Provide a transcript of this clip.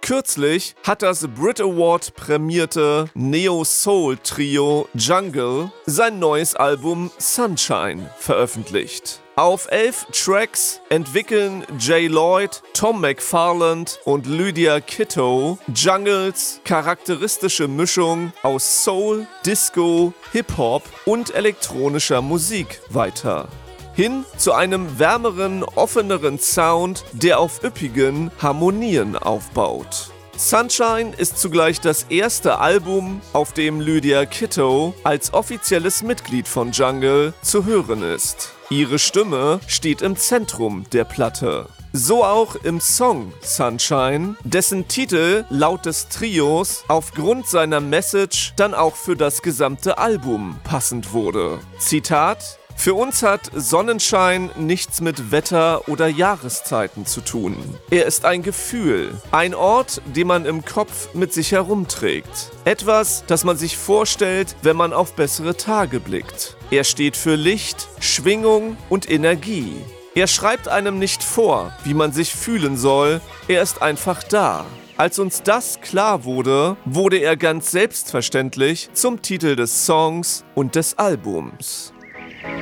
Kürzlich hat das Brit Award prämierte Neo-Soul-Trio Jungle sein neues Album Sunshine veröffentlicht. Auf 11 Tracks entwickeln Jay Lloyd, Tom McFarland und Lydia Kitto Jungles charakteristische Mischung aus Soul, Disco, Hip-Hop und elektronischer Musik weiter. Hin zu einem wärmeren, offeneren Sound, der auf üppigen Harmonien aufbaut. Sunshine ist zugleich das erste Album, auf dem Lydia Kitto als offizielles Mitglied von Jungle zu hören ist. Ihre Stimme steht im Zentrum der Platte. So auch im Song Sunshine, dessen Titel laut des Trios aufgrund seiner Message dann auch für das gesamte Album passend wurde. Zitat: Für uns hat Sonnenschein nichts mit Wetter oder Jahreszeiten zu tun. Er ist ein Gefühl, ein Ort, den man im Kopf mit sich herumträgt. Etwas, das man sich vorstellt, wenn man auf bessere Tage blickt. Er steht für Licht, Schwingung und Energie. Er schreibt einem nicht vor, wie man sich fühlen soll, er ist einfach da. Als uns das klar wurde, wurde er ganz selbstverständlich zum Titel des Songs und des Albums.